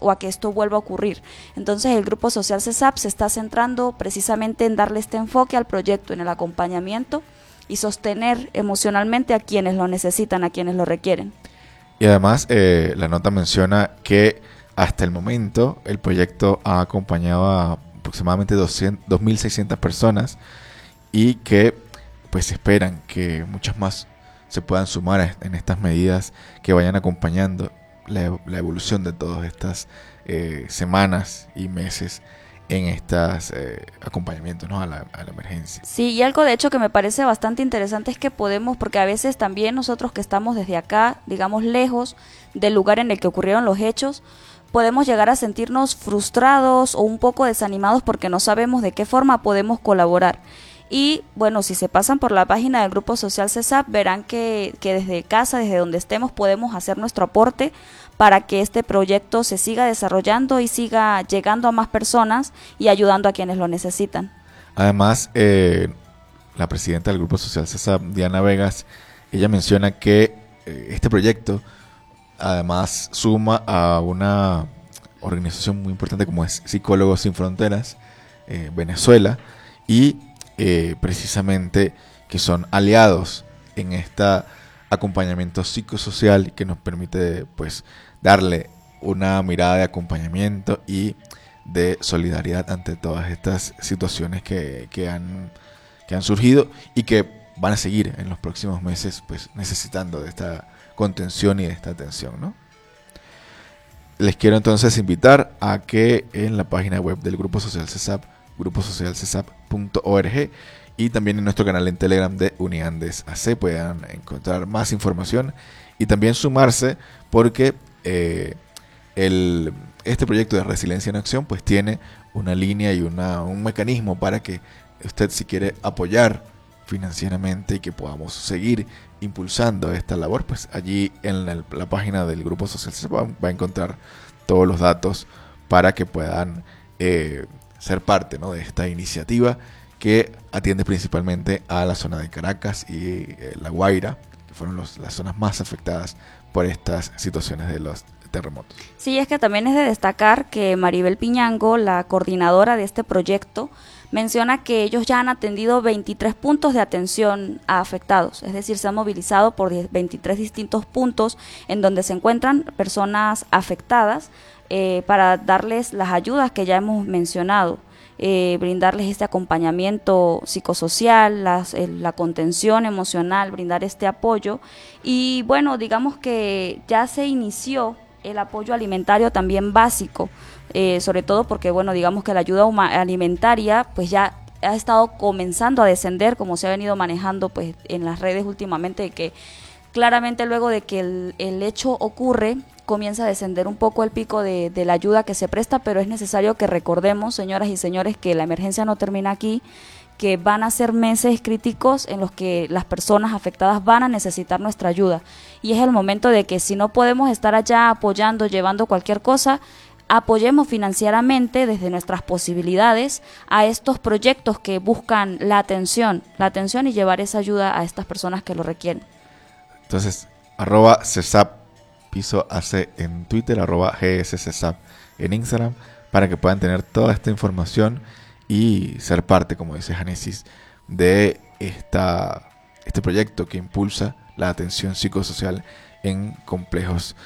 o a que esto vuelva a ocurrir. Entonces el Grupo Social CESAP se está centrando precisamente en darle este enfoque al proyecto, en el acompañamiento y sostener emocionalmente a quienes lo necesitan, a quienes lo requieren. Y además la nota menciona que hasta el momento el proyecto ha acompañado a aproximadamente 2.600 personas y que pues esperan que muchas más se puedan sumar en estas medidas que vayan acompañando la evolución de todas estas semanas y meses en estos acompañamientos, ¿no? a la emergencia. Sí, y algo de hecho que me parece bastante interesante es que podemos, porque a veces también nosotros que estamos desde acá, digamos lejos del lugar en el que ocurrieron los hechos, podemos llegar a sentirnos frustrados o un poco desanimados porque no sabemos de qué forma podemos colaborar. Y bueno, si se pasan por la página del Grupo Social CESAP, verán que desde casa, desde donde estemos, podemos hacer nuestro aporte para que este proyecto se siga desarrollando y siga llegando a más personas y ayudando a quienes lo necesitan. Además, la presidenta del Grupo Social CESAP, Diana Vegas, ella menciona que este proyecto además suma a una organización muy importante como es Psicólogos Sin Fronteras, Venezuela, y precisamente que son aliados en este acompañamiento psicosocial que nos permite pues darle una mirada de acompañamiento y de solidaridad ante todas estas situaciones que han surgido y que van a seguir en los próximos meses pues necesitando de esta contención y de esta atención, ¿no? Les quiero entonces invitar a que en la página web del Grupo Social CESAP, gruposocialcesap.org, y también en nuestro canal en Telegram de Uniandes AC puedan encontrar más información y también sumarse porque este proyecto de Resiliencia en Acción pues tiene una línea y un mecanismo para que usted, si quiere apoyar financieramente y que podamos seguir impulsando esta labor, pues allí en la página del Grupo Social va a encontrar todos los datos para que puedan ser parte, ¿no?, de esta iniciativa que atiende principalmente a la zona de Caracas y La Guaira, que fueron las zonas más afectadas por estas situaciones de los terremotos. Sí, es que también es de destacar que Maribel Piñango, la coordinadora de este proyecto, menciona que ellos ya han atendido 23 puntos de atención a afectados, es decir, se han movilizado por 23 distintos puntos en donde se encuentran personas afectadas para darles las ayudas que ya hemos mencionado. Brindarles este acompañamiento psicosocial, la contención emocional, brindar este apoyo. Y bueno, digamos que ya se inició el apoyo alimentario también básico, sobre todo porque bueno, digamos que la ayuda alimentaria pues ya ha estado comenzando a descender, como se ha venido manejando pues en las redes últimamente, de que claramente luego de que el hecho ocurre, comienza a descender un poco el pico de la ayuda que se presta, pero es necesario que recordemos, señoras y señores, que la emergencia no termina aquí, que van a ser meses críticos en los que las personas afectadas van a necesitar nuestra ayuda. Y es el momento de que si no podemos estar allá apoyando, llevando cualquier cosa, apoyemos financieramente desde nuestras posibilidades a estos proyectos que buscan la atención y llevar esa ayuda a estas personas que lo requieren. Entonces, @CESAP piso AC en Twitter, @GSCESAP en Instagram, para que puedan tener toda esta información y ser parte, como dice Génesis, de este proyecto que impulsa la atención psicosocial en contextos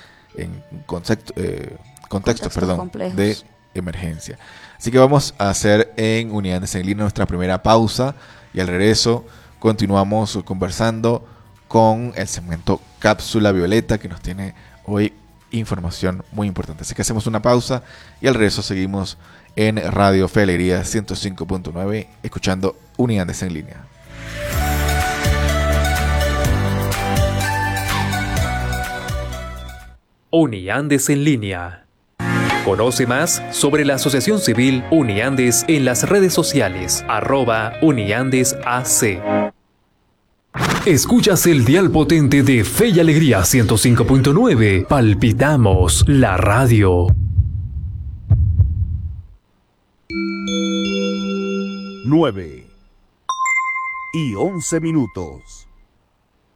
de emergencia. Así que vamos a hacer en Unidades en Línea nuestra primera pausa y al regreso continuamos conversando con el segmento Cápsula Violeta, que nos tiene hoy información muy importante. Así que hacemos una pausa y al regreso seguimos en Radio Fe y Alegría 105.9 escuchando Unidades en Línea. Uniandes en Línea. Conoce más sobre la Asociación Civil Uniandes en las redes sociales @UniandesAC. Escuchas el dial potente de Fe y Alegría 105.9. Palpitamos la radio. 9:11.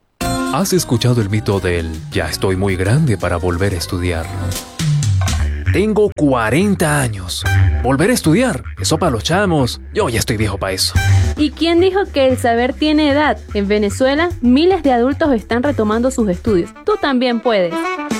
¿Has escuchado el mito del "ya estoy muy grande para volver a estudiar"? Tengo 40 años. ¿Volver a estudiar? Eso para los chamos. Yo ya estoy viejo para eso. ¿Y quién dijo que el saber tiene edad? En Venezuela, miles de adultos están retomando sus estudios. Tú también puedes.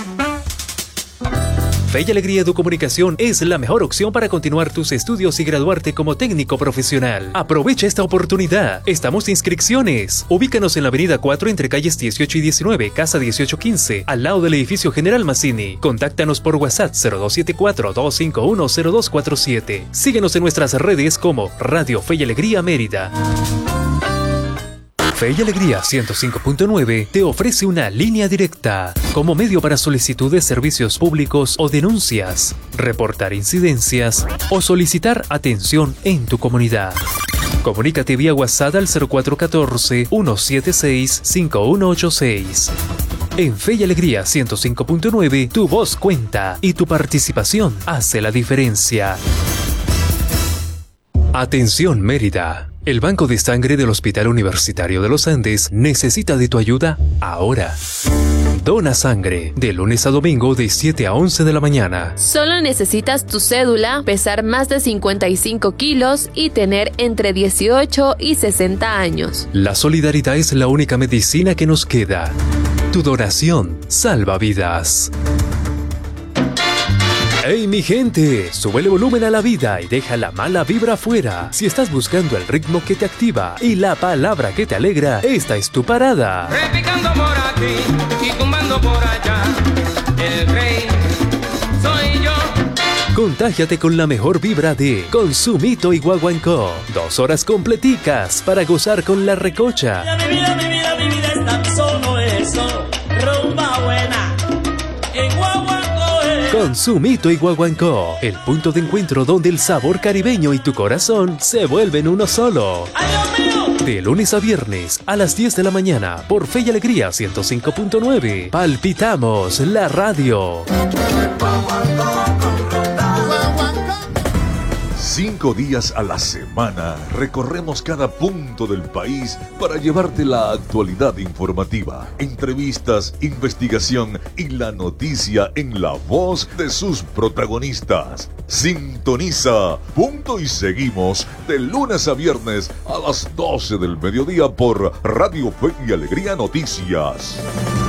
Fe y Alegría Educomunicación es la mejor opción para continuar tus estudios y graduarte como técnico profesional. Aprovecha esta oportunidad. Estamos de inscripciones. Ubícanos en la avenida 4 entre calles 18 y 19, casa 1815, al lado del edificio General Mazzini. Contáctanos por WhatsApp 0274-251-0247. Síguenos en nuestras redes como Radio Fe y Alegría Mérida. Fe y Alegría 105.9 te ofrece una línea directa como medio para solicitud de servicios públicos o denuncias, reportar incidencias o solicitar atención en tu comunidad. Comunícate vía WhatsApp al 0414-176-5186. En Fe y Alegría 105.9 tu voz cuenta y tu participación hace la diferencia. Atención Mérida. El Banco de Sangre del Hospital Universitario de los Andes necesita de tu ayuda ahora. Dona sangre, de lunes a domingo de 7 a 11 de la mañana. Solo necesitas tu cédula, pesar más de 55 kilos y tener entre 18 y 60 años. La solidaridad es la única medicina que nos queda. Tu donación salva vidas. ¡Hey mi gente! Sube el volumen a la vida y deja la mala vibra afuera. Si estás buscando el ritmo que te activa y la palabra que te alegra, esta es tu parada. Repicando por aquí y tumbando por allá, el rey soy yo. Contágiate con la mejor vibra de Consumito y Guaguancó. 2 horas completicas para gozar con la recocha. Mi vida es tan solo eso, rumba buena, en Guaguancó. Consumito y Guaguancó, el punto de encuentro donde el sabor caribeño y tu corazón se vuelven uno solo. ¡Ay, Dios mío! De lunes a viernes a las 10 de la mañana por Fe y Alegría 105.9. Palpitamos la radio. 5 días a la semana recorremos cada punto del país para llevarte la actualidad informativa, entrevistas, investigación y la noticia en la voz de sus protagonistas. Sintoniza Punto y Seguimos de lunes a viernes a las 12 del mediodía por Radio Fe y Alegría Noticias.